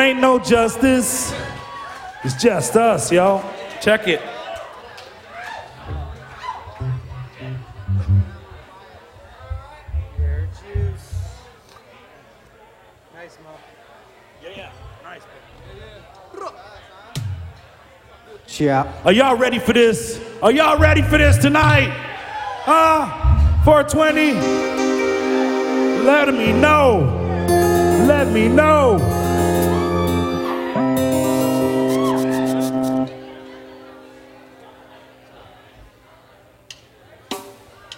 ain't no justice. It's just us, y'all. Check it. Nice, Mo. Yeah, nice. Yeah. Are y'all ready for this? Are y'all ready for this tonight? 420? Let me know. Let me know.